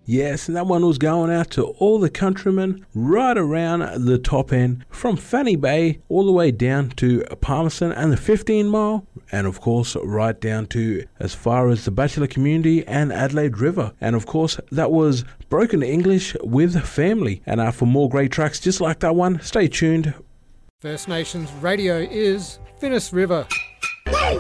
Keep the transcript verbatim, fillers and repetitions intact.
Yes, and that one was going out to all the countrymen right around the top end, from Fanny Bay all the way down to Palmerston and the fifteen mile, and of course right down to as far as the Bachelor Community and Adelaide River. And of course that was Broken English with Family. And uh, for more great tracks just like that one, stay tuned. First Nations Radio is Finnis River. Hey!